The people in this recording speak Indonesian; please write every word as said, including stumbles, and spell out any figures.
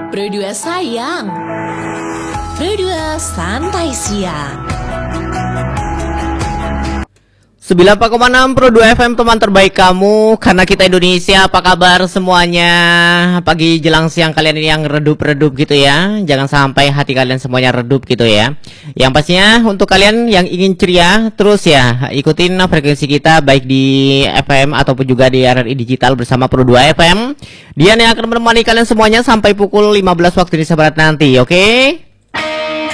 Pro dua sayang, Pro dua santai siang. sembilan puluh empat koma enam Pro dua F M, teman terbaik kamu, karena kita Indonesia. Apa kabar semuanya? Pagi jelang siang kalian ini yang redup-redup gitu ya. Jangan sampai hati kalian semuanya redup gitu ya. Yang pastinya untuk kalian yang ingin ceria, terus ya ikutin frekuensi kita baik di F M ataupun juga di R R I Digital bersama Pro dua F M. Dia yang akan menemani kalian semuanya sampai pukul lima belas waktu Indonesia Barat nanti, oke?